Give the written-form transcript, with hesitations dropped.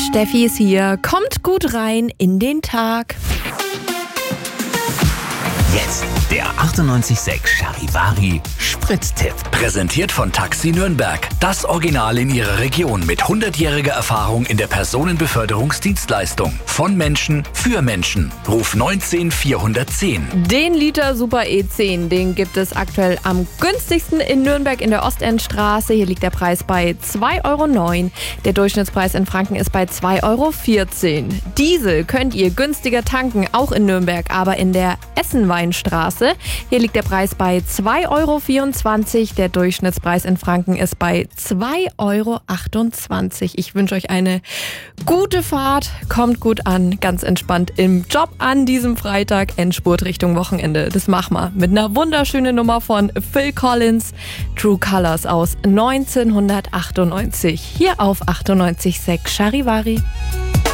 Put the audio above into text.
Steffi ist hier. Kommt gut rein in den Tag. Jetzt der 98.6 Charivari Spritztipp. Präsentiert von Taxi Nürnberg. Das Original in ihrer Region mit 100-jähriger Erfahrung in der Personenbeförderungsdienstleistung. Von Menschen für Menschen. Ruf 19 410. Den Liter Super E10, den gibt es aktuell am günstigsten in Nürnberg in der Ostendstraße. Hier liegt der Preis bei 2,09 Euro. Der Durchschnittspreis in Franken ist bei 2,14 Euro. Diesel könnt ihr günstiger tanken, auch in Nürnberg, aber in der Essenweinstraße. Hier liegt der Preis bei 2,24 Euro. Der Durchschnittspreis in Franken ist bei 2,28 Euro. Ich wünsche euch eine gute Fahrt. Kommt gut an, ganz entspannt im Job an diesem Freitag. Endspurt Richtung Wochenende. Das machen wir mit einer wunderschönen Nummer von Phil Collins. True Colors aus 1998. Hier auf 98.6 Charivari.